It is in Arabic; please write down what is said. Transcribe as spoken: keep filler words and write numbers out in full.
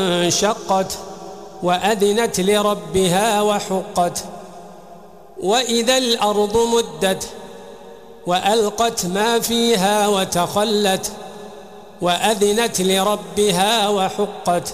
انشقت وأذنت لربها وحقت وإذا الأرض مدت وألقت ما فيها وتخلت وأذنت لربها وحقت